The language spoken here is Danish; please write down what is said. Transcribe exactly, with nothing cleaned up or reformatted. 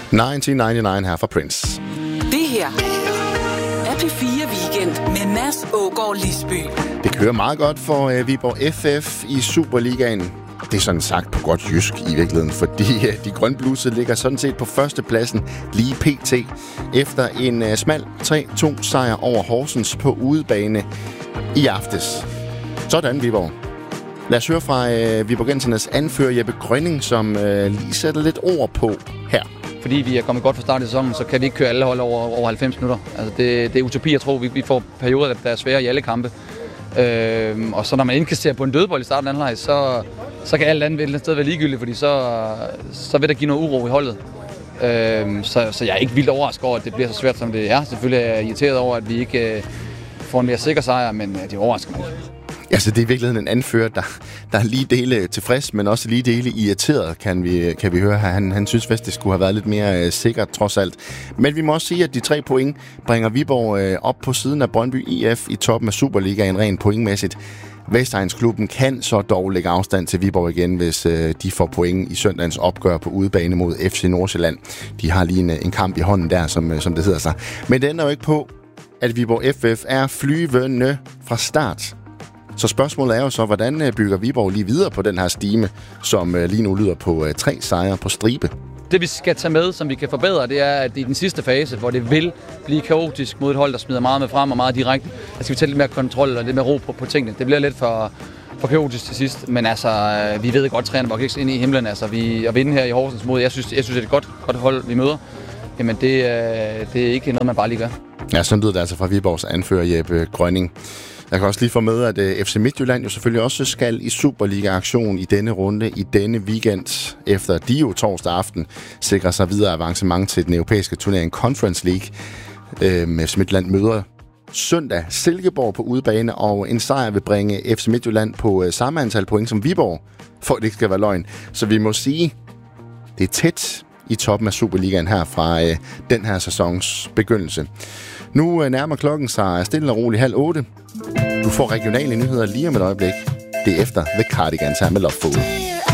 nitten nioghalvfems her fra Prince. Det her er P fire Weekend med Mads Aagaard Lisby. Det kører meget godt for uh, Viborg F F i Superligaen. Det er sådan sagt på godt jysk i virkeligheden, fordi uh, de grønblusede ligger sådan set på førstepladsen lige pt. Efter en uh, smal tre to sejr over Horsens på udebane i aftes. Sådan, Viborg. Lad os høre fra uh, Viborgensernes anfører Jeppe Grønning, som uh, lige sætter lidt ord på her. Fordi vi er kommet godt fra start i sæsonen, så kan vi ikke køre alle hold over, over halvfems minutter. Altså det, det er utopi at tro. Vi, vi får perioder, der er svære i alle kampe. Øhm, og så når man indkasserer på en dødbold i starten af anden leg, så, så kan alt andet et eller andet sted være ligegyldigt, fordi så, så vil der give noget uro i holdet. Øhm, så, så jeg er ikke vildt overrasket over, at det bliver så svært, som det er. Selvfølgelig er jeg irriteret over, at vi ikke øh, får en mere sikker sejr, men øh, det overrasker mig ikke. Altså, det er i virkeligheden en anfører, der, der er lige dele tilfreds, men også lige dele irriteret, kan vi, kan vi høre her. Han, han synes vist, det skulle have været lidt mere øh, sikkert, trods alt. Men vi må også sige, at de tre point bringer Viborg øh, op på siden af Brøndby I F i toppen af Superligaen rent pointmæssigt. Vestegnsklubben kan så dog lægge afstand til Viborg igen, hvis øh, de får point i søndagens opgør på udebane mod F C Nordsjælland. De har lige en, en kamp i hånden der, som, som det hedder sig. Men det ender jo ikke på, at Viborg F F er flyvende fra start. Så spørgsmålet er jo så, hvordan bygger Viborg lige videre på den her stime, som lige nu lyder på tre sejre på stribe? Det vi skal tage med, som vi kan forbedre, det er, at i den sidste fase, hvor det vil blive kaotisk mod et hold, der smider meget med frem og meget direkte, der skal vi tage lidt mere kontrol og lidt mere ro på, på tingene. Det bliver lidt for, for kaotisk til sidst, men altså, vi ved godt, at trænerne var ikke ind i himlen. Altså, vi at vinde her i Horsens mod, jeg synes, jeg synes det er et godt, godt hold, vi møder. Jamen, det, det er ikke noget, man bare lige gør. Ja, sådan lyder det altså fra Viborgs anfører Jeppe Grønning. Jeg kan også lige få med, at F C Midtjylland jo selvfølgelig også skal i Superliga-aktion i denne runde, i denne weekend, efter de jo torsdag aften sikrer sig videre avancement til den europæiske turnering Conference League. Øhm, F C Midtjylland møder søndag Silkeborg på udebane, og en sejr vil bringe F C Midtjylland på øh, samme antal point som Viborg, for at det ikke skal være løgn. Så vi må sige, det er tæt i toppen af Superligaen her fra øh, den her sæsons begyndelse. Nu øh, nærmer klokken sig stille og roligt halv otte. Du får regionale nyheder lige om et øjeblik. Det er efter The Cardigans her med Love Fool.